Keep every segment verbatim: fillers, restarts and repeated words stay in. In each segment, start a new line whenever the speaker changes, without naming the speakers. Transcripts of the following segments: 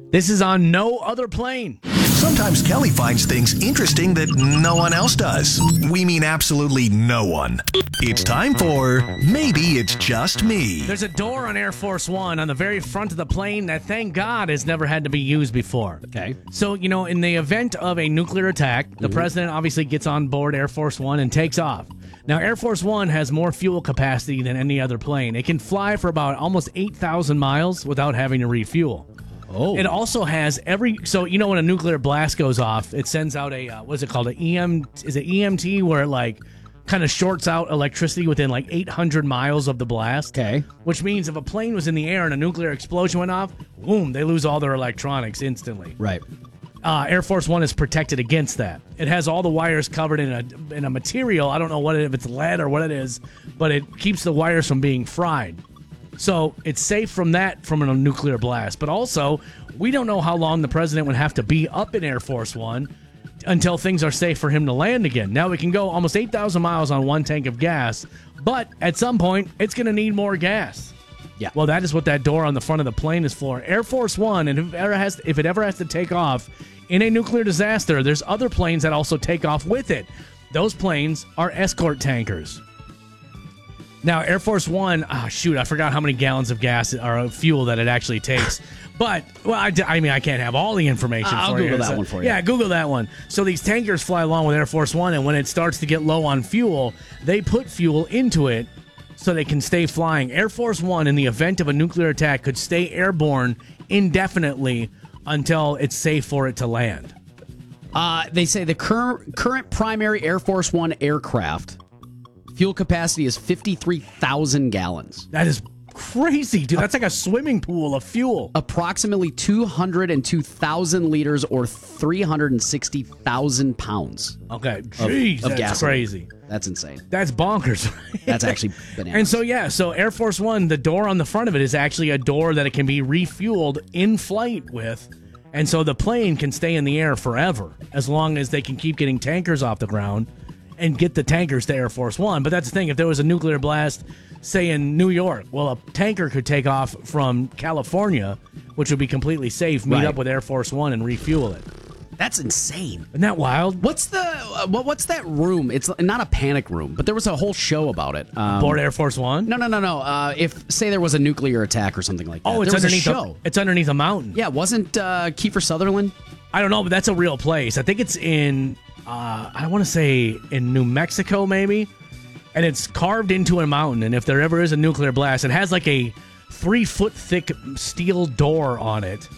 This is on no other plane.
Sometimes Kelly finds things interesting that no one else does. We mean absolutely no one. It's time for Maybe It's Just Me.
There's a door on Air Force One on the very front of the plane that, thank God, has never had to be used before.
Okay.
So, you know, in the event of a nuclear attack, the mm-hmm. president obviously gets on board Air Force One and takes off. Now, Air Force One has more fuel capacity than any other plane. It can fly for about almost eight thousand miles without having to refuel.
Oh.
It also has every, so you know when a nuclear blast goes off, it sends out a, uh, what's it called, a E M, is it E M T, where it like kind of shorts out electricity within like eight hundred miles of the blast?
Okay.
Which means if a plane was in the air and a nuclear explosion went off, boom, they lose all their electronics instantly.
Right.
Uh, Air Force One is protected against that. It has all the wires covered in a in a material, I don't know what it, if it's lead or what it is, but it keeps the wires from being fried. So it's safe from that, from a nuclear blast. But also, we don't know how long the president would have to be up in Air Force One until things are safe for him to land again. Now, it can go almost eight thousand miles on one tank of gas, but at some point, it's going to need more gas.
Yeah.
Well, that is what that door on the front of the plane is for. Air Force One, and if it ever has, if it ever has to take off in a nuclear disaster, there's other planes that also take off with it. Those planes are escort tankers. Now, Air Force One, oh, shoot, I forgot how many gallons of gas or fuel that it actually takes. But, well, I, I mean, I can't have all the information
I'll
for you.
Google that
so,
one for you.
Yeah, Google that one. So these tankers fly along with Air Force One, and when it starts to get low on fuel, they put fuel into it so they can stay flying. Air Force One, in the event of a nuclear attack, could stay airborne indefinitely until it's safe for it to land.
Uh, they say the cur- current primary Air Force One aircraft fuel capacity is fifty-three thousand gallons.
That is crazy, dude. That's like a swimming pool of fuel.
Approximately two hundred two thousand liters or three hundred sixty thousand pounds.
Okay. Jeez,
of, of
that's
gasoline.
crazy.
That's insane.
That's bonkers.
That's actually bananas.
And so, yeah, so Air Force One, the door on the front of it is actually a door that it can be refueled in flight with. And so the plane can stay in the air forever as long as they can keep getting tankers off the ground and get the tankers to Air Force One. But that's the thing. If there was a nuclear blast, say in New York, well, a tanker could take off from California, which would be completely safe, meet
Right.
up with Air Force One and refuel it.
That's insane.
Isn't that wild?
What's the uh, what, what's that room? It's not a panic room, but there was a whole show about it. Um,
Board Air Force One?
No, no, no, no. Uh, if say there was a nuclear attack or something like that.
Oh, it's
there was
underneath
a
a
show.
it's underneath a mountain.
Yeah, wasn't uh, Kiefer Sutherland?
I don't know, but that's a real place. I think it's in, uh, I want to say in New Mexico, maybe. And it's carved into a mountain. And if there ever is a nuclear blast, it has like a three foot thick steel door on it.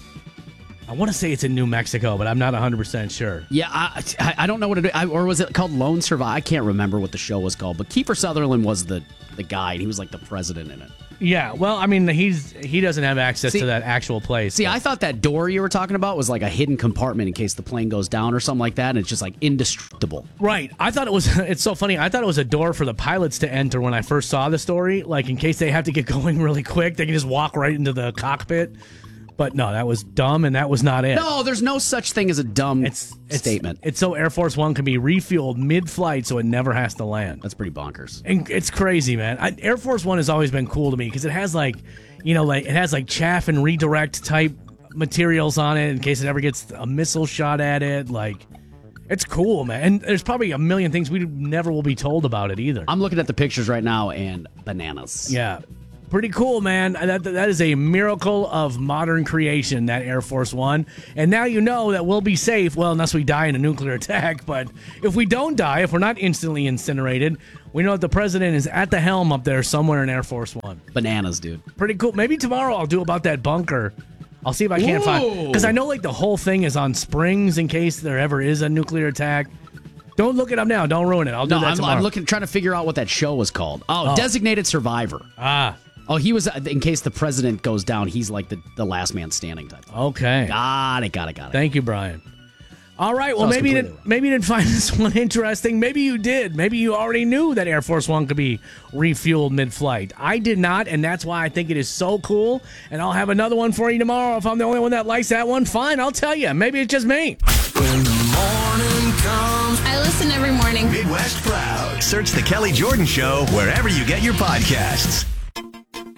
I want to say it's in New Mexico, but I'm not one hundred percent sure.
Yeah, I, I I don't know what it I, or was it called Lone Survivor? I can't remember what the show was called, but Kiefer Sutherland was the the guy. And he was like the president in it.
Yeah, well, I mean, he's he doesn't have access
See-
to that actual place.
See,
but-
I thought that door you were talking about was like a hidden compartment in case the plane goes down or something like that, and it's just like indestructible.
Right. I thought it was, it's so funny. I thought it was a door for the pilots to enter when I first saw the story. Like, in case they have to get going really quick, they can just walk right into the cockpit. But no, that was dumb, and that was not it.
No, there's no such thing as a dumb
It's, it's
statement.
It's so Air Force One can be refueled mid-flight so it never has to land.
That's pretty bonkers.
And it's crazy, man. I, Air Force One has always been cool to me because it has like, you know, like it has like chaff and redirect type materials on it in case it ever gets a missile shot at it. Like, it's cool, man. And there's probably a million things we never will be told about it either.
I'm looking at the pictures right now, and bananas.
Yeah. Pretty cool, man. That, that is a miracle of modern creation, that Air Force One. And now you know that we'll be safe, well, unless we die in a nuclear attack. But if we don't die, if we're not instantly incinerated, we know that the president is at the helm up there somewhere in Air Force One.
Bananas, dude.
Pretty cool. Maybe tomorrow I'll do about that bunker. I'll see if I can't find...
Whoa.
Because I know like the whole thing is on springs in case there ever is a nuclear attack. Don't look it up now. Don't ruin it. I'll do
No,
that
I'm,
tomorrow.
I'm looking, trying to figure out what that show was called. Oh,
Oh.
Designated Survivor.
Ah,
Oh, he was, uh, in case the president goes down, he's like the, the last man standing type.
okay.
Got it, got it, got it.
Thank you, Brian. All right. Well,
Sounds
maybe you,
completely
didn't, maybe you didn't find this one interesting. Maybe you did. Maybe you already knew that Air Force One could be refueled mid-flight. I did not, and that's why I think it is so cool. And I'll have another one for you tomorrow. If I'm the only one that likes that one, fine, I'll tell you. Maybe it's just me.
When the morning comes,
I listen every morning.
Midwest Proud. Search The Kelly Jordan Show wherever you get your podcasts.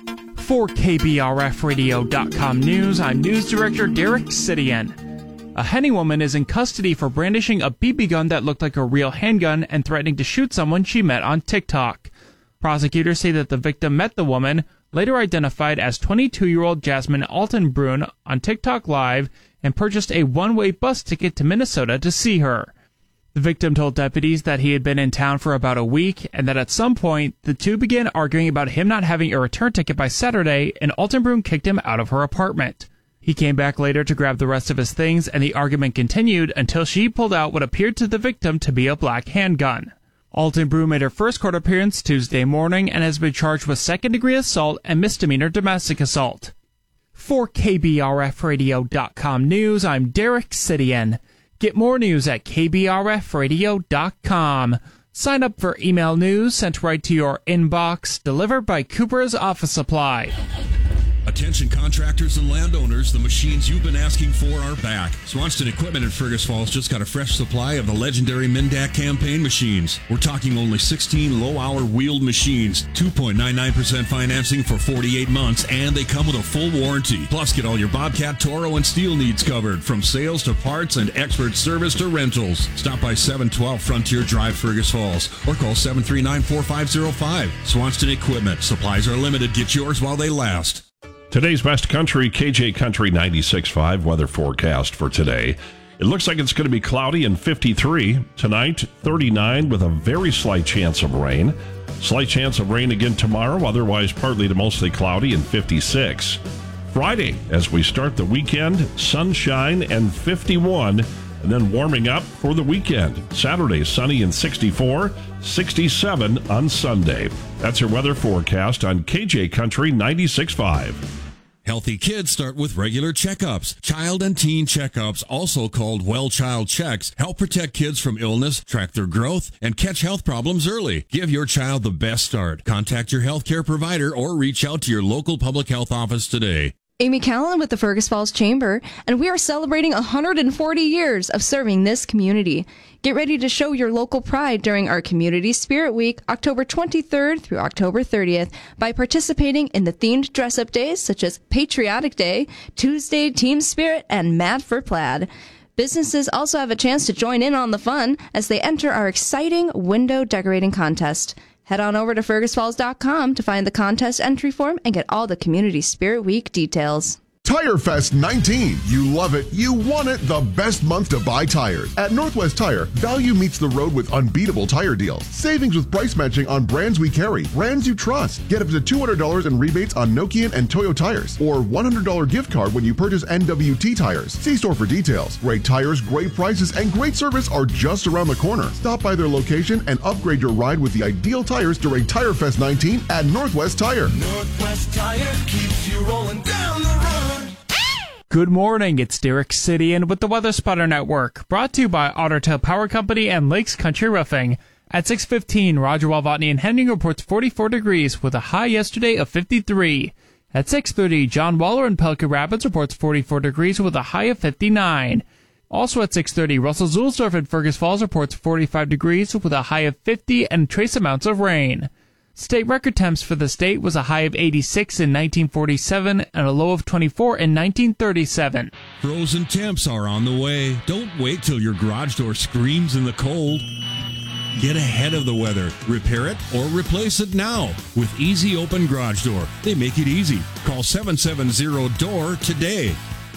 For K B R F radio dot com News, I'm News Director Derek Sidian. A Henning woman is in custody for brandishing a B B gun that looked like a real handgun and threatening to shoot someone she met on TikTok. Prosecutors say that the victim met the woman, later identified as twenty-two-year-old Jasmine Altenbrun, on TikTok Live and purchased a one-way bus ticket to Minnesota to see her. The victim told deputies that he had been in town for about a week and that at some point the two began arguing about him not having a return ticket by Saturday, and Altenbrun kicked him out of her apartment. He came back later to grab the rest of his things, and the argument continued until she pulled out what appeared to the victim to be a black handgun. Altenbrun made her first court appearance Tuesday morning and has been charged with second-degree assault and misdemeanor domestic assault. For K B R F radio dot com News, I'm Derek Sidian. Get more news at K B R F radio dot com. Sign up for email news sent right to your inbox, delivered by Cooper's Office Supply.
Attention contractors and landowners, the machines you've been asking for are back. Swanston Equipment in Fergus Falls just got a fresh supply of the legendary Mindak campaign machines. We're talking only sixteen low-hour wheeled machines, two point nine nine percent financing for forty-eight months, and they come with a full warranty. Plus, get all your Bobcat, Toro, and steel needs covered, from sales to parts and expert service to rentals. Stop by seven twelve Frontier Drive, Fergus Falls, or call seven three nine, four five zero five. Swanston Equipment. Supplies are limited. Get yours while they last.
Today's Best Country, K J Country ninety-six point five weather forecast for today. It looks like it's going to be cloudy and fifty-three. Tonight, thirty-nine with a very slight chance of rain. Slight chance of rain again tomorrow, otherwise partly to mostly cloudy and fifty-six. Friday, as we start the weekend, sunshine and fifty-one, and then warming up for the weekend. Saturday, sunny and sixty-four, sixty-seven on Sunday. That's your weather forecast on K J Country ninety-six point five.
Healthy kids start with regular checkups. Child and teen checkups, also called Well Child Checks, help protect kids from illness, track their growth, and catch health problems early. Give your child the best start. Contact your healthcare provider or reach out to your local public health office today.
Amy Callan with the Fergus Falls Chamber, and we are celebrating one hundred forty years of serving this community. Get ready to show your local pride during our Community Spirit Week, October twenty-third through October thirtieth, by participating in the themed dress-up days such as Patriotic Day, Tuesday Team Spirit, and Mad for Plaid. Businesses also have a chance to join in on the fun as they enter our exciting window decorating contest. Head on over to Fergus Falls dot com to find the contest entry form and get all the Community Spirit Week details.
Tire Fest nineteen. You love it. You want it. The best month to buy tires. At Northwest Tire, value meets the road with unbeatable tire deals. Savings with price matching on brands we carry, brands you trust. Get up to two hundred dollars in rebates on Nokian and Toyo tires, or one hundred dollars gift card when you purchase N W T tires. See store for details. Great tires, great prices, and great service are just around the corner. Stop by their location and upgrade your ride with the ideal tires during Tire Fest nineteen at Northwest Tire.
Northwest Tire keeps you rolling down the road.
Good morning, it's Derek Sidian with the Weather Spotter Network, brought to you by Otter Tail Power Company and Lakes Country Roofing. At six fifteen, Roger Walvotny in Henning reports forty-four degrees with a high yesterday of fifty-three. At six thirty, John Waller in Pelican Rapids reports forty-four degrees with a high of fifty-nine. Also at six thirty, Russell Zulsdorf in Fergus Falls reports forty-five degrees with a high of fifty and trace amounts of rain. State record temps for the state was a high of eighty-six in nineteen forty-seven and a low of twenty-four in nineteen thirty-seven.
Frozen temps are on the way. Don't wait till your garage door screams in the cold. Get ahead of the weather. Repair it or replace it now with Easy Open Garage Door. They make it easy. Call seven seven zero D O O R today.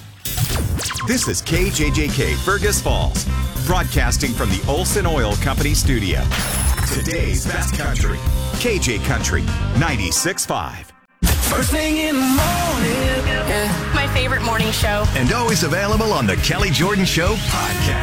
This is K J J K Fergus Falls, broadcasting from the Olson Oil Company studio. Today's Best Country, K J Country ninety-six point five.
First thing in the morning.
My favorite morning show.
And always available on the Kelly Jordan Show podcast.